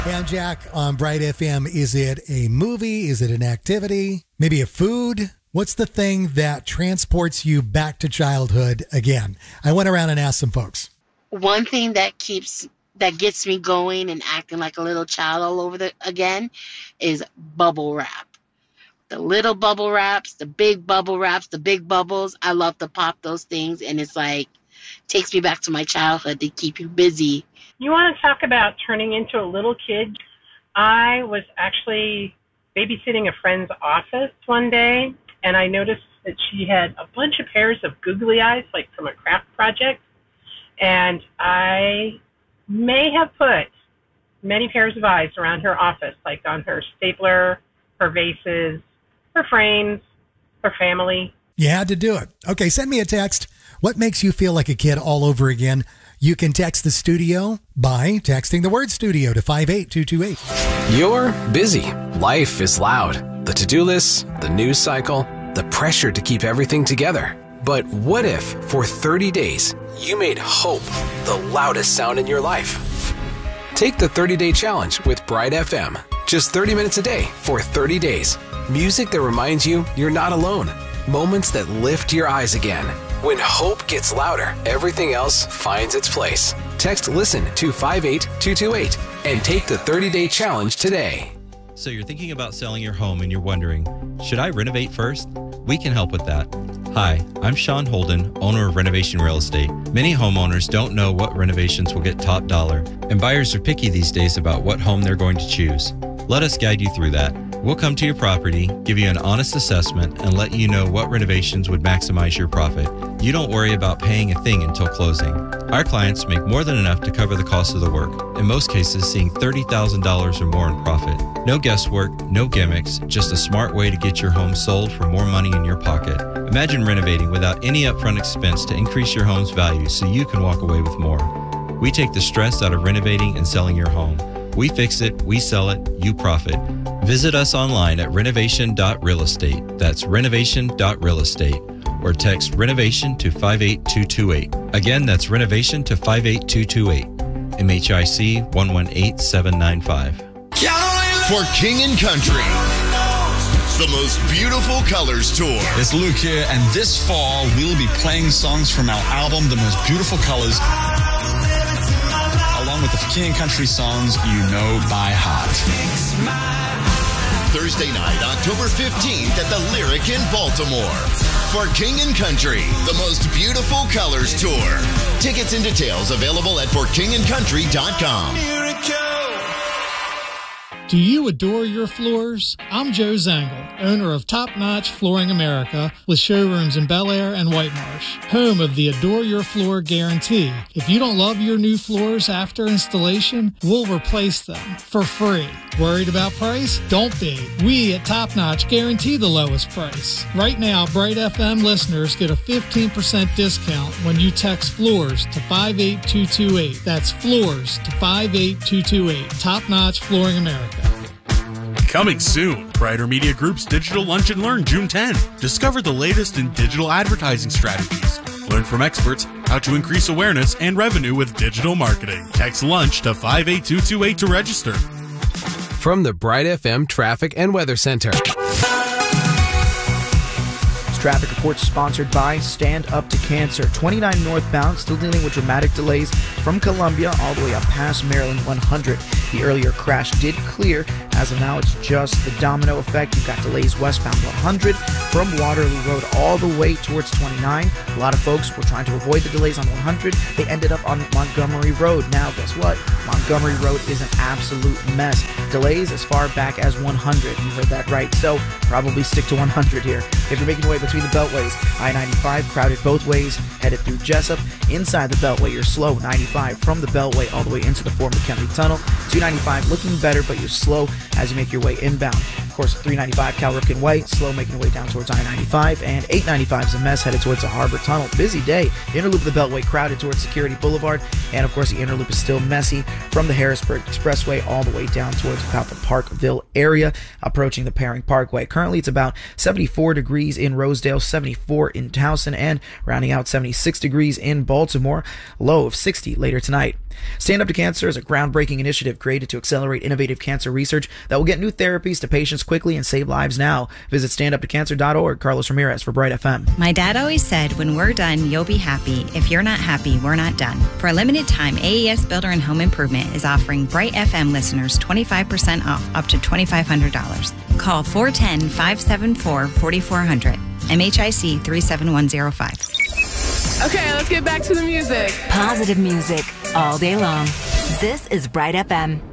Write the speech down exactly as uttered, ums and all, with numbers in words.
And Jack, on Bright F M, is it a movie? Is it an activity? Maybe a food? What's the thing that transports you back to childhood again? I went around and asked some folks. One thing that keeps that gets me going and acting like a little child all over the again is bubble wrap. The little bubble wraps, the big bubble wraps, the big bubbles. I love to pop those things, and it's like takes me back to my childhood to keep you busy. You want to talk about turning into a little kid? I was actually babysitting a friend's office one day, and I noticed that she had a bunch of pairs of googly eyes, like from a craft project, and I may have put many pairs of eyes around her office, like on her stapler, her vases, her frames, her family. You had to do it. Okay, send me a text. What makes you feel like a kid all over again? You can text the studio by texting the word studio to five eight two two eight. You're busy. Life is loud. The to-do lists, the news cycle, the pressure to keep everything together. But what if, for thirty days, you made hope the loudest sound in your life? Take the thirty-day challenge with Bright F M. Just thirty minutes a day for thirty days. Music that reminds you you're not alone. Moments that lift your eyes again. When hope gets louder, everything else finds its place. Text LISTEN to five eight two two eight and take the thirty-day challenge today. So you're thinking about selling your home and you're wondering, should I renovate first? We can help with that. Hi, I'm Sean Holden, owner of Renovation Real Estate. Many homeowners don't know what renovations will get top dollar, and buyers are picky these days about what home they're going to choose. Let us guide you through that. We'll come to your property, give you an honest assessment, and let you know what renovations would maximize your profit. You don't worry about paying a thing until closing. Our clients make more than enough to cover the cost of the work, in most cases seeing thirty thousand dollars or more in profit. No guesswork, no gimmicks, just a smart way to get your home sold for more money in your pocket. Imagine renovating without any upfront expense to increase your home's value so you can walk away with more. We take the stress out of renovating and selling your home. We fix it, we sell it, you profit. Visit us online at renovation dot real estate. That's renovation dot real estate. Or text renovation to five eight two two eight. Again, that's renovation to five eight two two eight. M H I C one one eight seven nine five. For King and Country, the most beautiful colors tour. It's Luke here, and this fall we'll be playing songs from our album, The Most Beautiful Colors, along with the King and Country songs you know by heart. Thursday night, October fifteenth at the Lyric in Baltimore. For King and Country, the most beautiful colors tour. Tickets and details available at for king and country dot com. Do you adore your floors? I'm Joe Zangle, owner of Top Notch Flooring America, with showrooms in Bel Air and White Marsh, home of the Adore Your Floor Guarantee. If you don't love your new floors after installation, we'll replace them for free. Worried about price? Don't be. We at Top Notch guarantee the lowest price. Right now, Bright F M listeners get a fifteen percent discount when you text FLOORS to five eight two two eight. That's FLOORS to five eight two two eight. Top Notch Flooring America. Coming soon, Brighter Media Group's Digital Lunch and Learn June tenth. Discover the latest in digital advertising strategies. Learn from experts how to increase awareness and revenue with digital marketing. Text LUNCH to five eight two two eight to register. From the Bright F M Traffic and Weather Center. Traffic reports sponsored by Stand Up to Cancer. twenty-nine northbound, still dealing with dramatic delays from Columbia all the way up past Maryland one hundred. The earlier crash did clear. As of now, it's just the domino effect. You've got delays westbound one hundred from Waterloo Road all the way towards twenty-nine. A lot of folks were trying to avoid the delays on one hundred. They ended up on Montgomery Road. Now, guess what? Montgomery Road is an absolute mess. Delays as far back as one hundred. You heard that right. So probably stick to one hundred here. If you're making your way between the beltways, I ninety-five crowded both ways, headed through Jessup. Inside the beltway, you're slow. ninety-five from the beltway all the way into the Fort McKinley Tunnel. two ninety-five looking better, but you're slow as you make your way inbound. Of course, three ninety-five Cal Ripken Way, slow making your way down towards I ninety-five. And eight ninety-five is a mess, headed towards the Harbor Tunnel. Busy day. The inner loop of the beltway crowded towards Security Boulevard. And of course, the inner loop is still messy from the Harrisburg Expressway all the way down towards about the Park Wilsonville area, approaching the Paring Parkway. Currently, it's about seventy-four degrees in Rosedale, seventy-four in Towson, and rounding out seventy-six degrees in Baltimore, low of sixty later tonight. Stand Up to Cancer is a groundbreaking initiative created to accelerate innovative cancer research that will get new therapies to patients quickly and save lives now. Visit stand up to cancer dot org. Carlos Ramirez for Bright F M. My dad always said, when we're done, you'll be happy. If you're not happy, we're not done. For a limited time, A E S Builder and Home Improvement is offering Bright F M listeners twenty-five percent off up to twenty-five hundred dollars. Call four one zero, five seven four, four four zero zero. M H I C three seven one zero five. Okay, let's get back to the music. Positive music all day long. This is Bright F M.